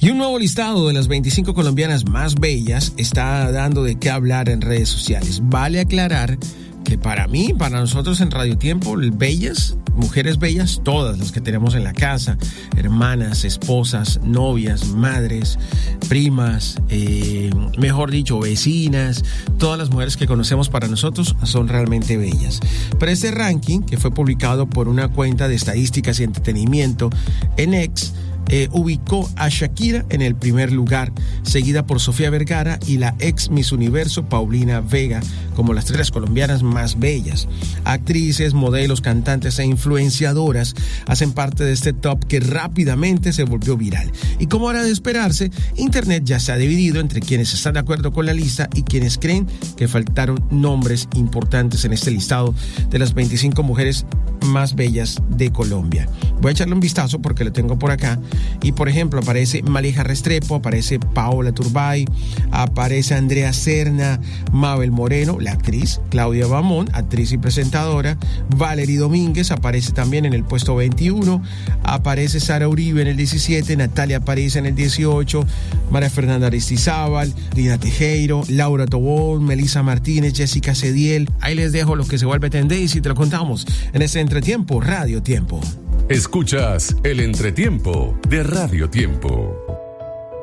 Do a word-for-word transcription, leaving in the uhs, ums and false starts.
Y un nuevo listado de las veinticinco colombianas más bellas está dando de qué hablar en redes sociales. Vale aclarar que para mí, para nosotros en Radio Tiempo, bellas, mujeres bellas, todas las que tenemos en la casa, hermanas, esposas, novias, madres, primas, eh, mejor dicho, vecinas, todas las mujeres que conocemos para nosotros son realmente bellas. Pero este ranking, que fue publicado por una cuenta de estadísticas y entretenimiento en X, Eh, ubicó a Shakira en el primer lugar, seguida por Sofía Vergara y la ex Miss Universo Paulina Vega como las tres colombianas más bellas. Actrices, modelos, cantantes e influenciadoras hacen parte de este top que rápidamente se volvió viral. Y como era de esperarse, Internet ya se ha dividido entre quienes están de acuerdo con la lista y quienes creen que faltaron nombres importantes en este listado de las veinticinco mujeres más bellas de Colombia. Voy a echarle un vistazo porque lo tengo por acá. Y por ejemplo aparece Maleja Restrepo, aparece Paola Turbay, aparece Andrea Serna, Mabel Moreno, la actriz, Claudia Bamón, actriz y presentadora, Valery Domínguez aparece también en el puesto veintiuno, aparece Sara Uribe en el diecisiete, Natalia París en el dieciocho, María Fernanda Aristizábal, Lina Tejero, Laura Tobón, Melissa Martínez, Jessica Cediel. Ahí les dejo lo que se vuelve tendencia y te lo contamos en este entretiempo, Radio Tiempo. Escuchas el entretiempo de Radio Tiempo.